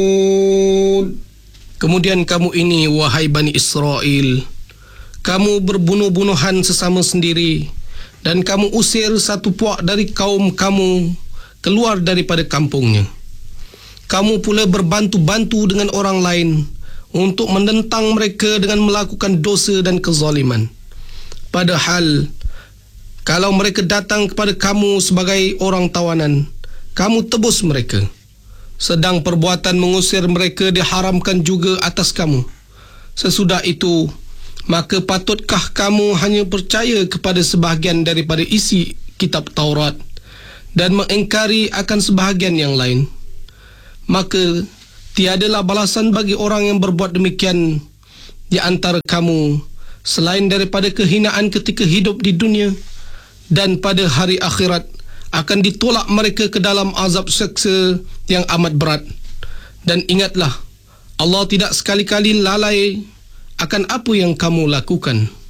Kemudian kamu ini, wahai Bani Israel, kamu berbunuh-bunuhan sesama sendiri, dan kamu usir satu puak dari kaum kamu keluar daripada kampungnya. Kamu pula berbantu-bantu dengan orang lain untuk menentang mereka dengan melakukan dosa dan kezaliman. Padahal kalau mereka datang kepada kamu sebagai orang tawanan, kamu tebus mereka. Sedang perbuatan mengusir mereka diharamkan juga atas kamu. Sesudah itu, maka patutkah kamu hanya percaya kepada sebahagian daripada isi kitab Taurat dan mengingkari akan sebahagian yang lain? Maka tiadalah balasan bagi orang yang berbuat demikian di antara kamu selain daripada kehinaan ketika hidup di dunia, dan pada hari akhirat akan ditolak mereka ke dalam azab seksa yang amat berat. Dan ingatlah, Allah tidak sekali-kali lalai akan apa yang kamu lakukan.